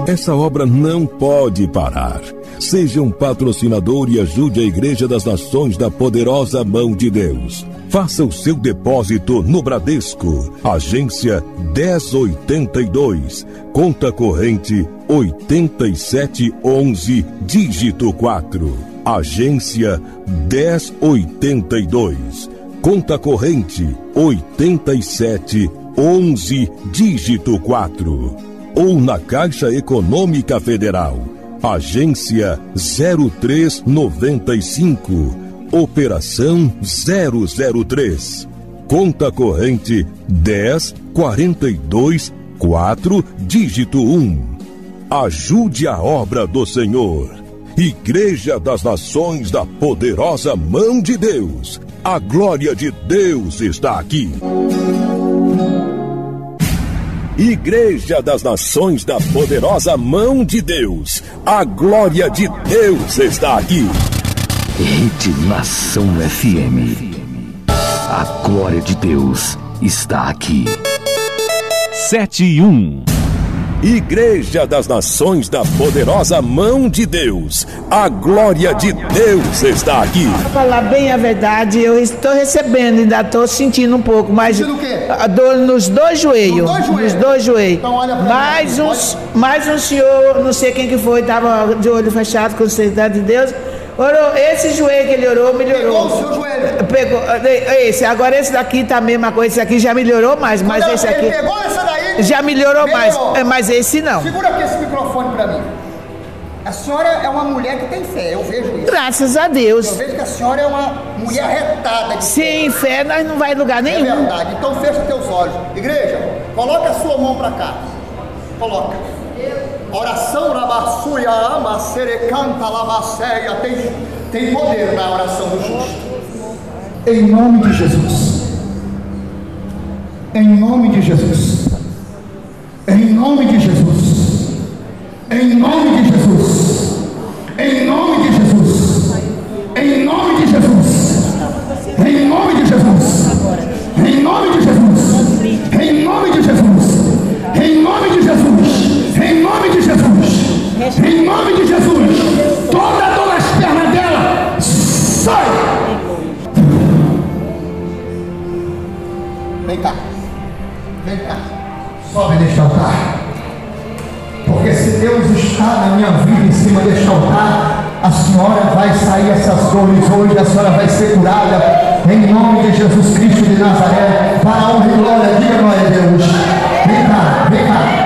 Essa obra não pode parar. Seja um patrocinador e ajude a Igreja das Nações da Poderosa Mão de Deus. Faça o seu depósito no Bradesco, agência 1082, conta corrente 8711, dígito 4. Agência 1082, conta corrente 8711, dígito 4. Ou na Caixa Econômica Federal, agência 0395, operação 003, conta corrente 1042-4, dígito 1. Ajude a obra do Senhor. Igreja das Nações da Poderosa Mão de Deus. A glória de Deus está aqui. Igreja das Nações da Poderosa Mão de Deus. A glória de Deus está aqui. Rede Nação FM. A glória de Deus está aqui. 7:1. Igreja das Nações da Poderosa Mão de Deus. A glória de Deus está aqui. Para falar bem a verdade, eu estou recebendo, ainda estou sentindo um pouco, mas sentindo o quê? A dor nos dois joelhos. Nos dois joelhos. Então olha pra mais um senhor, não sei quem que foi, estava de olho fechado com a necessidade de Deus. Orou, esse joelho que ele orou, melhorou. Pegou o seu joelho. Pegou, agora esse daqui tá a mesma coisa, esse aqui já melhorou mais, mas esse aqui... Ele pegou essa daí? Já melhorou mais, mas esse não. Segura aqui esse microfone pra mim. A senhora é uma mulher que tem fé, eu vejo isso. Graças a Deus. Eu vejo que a senhora é uma mulher retada. Sem fé nós não vai em lugar nenhum. É verdade, então fecha teus olhos. Igreja, coloca a sua mão pra cá. Coloca. Oração rabassuia, amacerecanta, labaceia. Tem poder na oração do justo. Em nome de Jesus. Em nome de Jesus. Em nome de Jesus. Em nome de Jesus. Em nome de Jesus. Em nome de Jesus. Em nome de Jesus. Em nome de Jesus. Em nome de Jesus. Em nome de Jesus. Em nome de Jesus. Em nome de Jesus. Toda dor nas pernas dela sai. Vem cá. Vem cá. Sobe neste altar. Porque se Deus está na minha vida em cima deste altar, a senhora vai sair essas dores hoje, a senhora vai ser curada em nome de Jesus Cristo de Nazaré, para a honra e glória, diga glória a Deus. Vem cá, vem cá.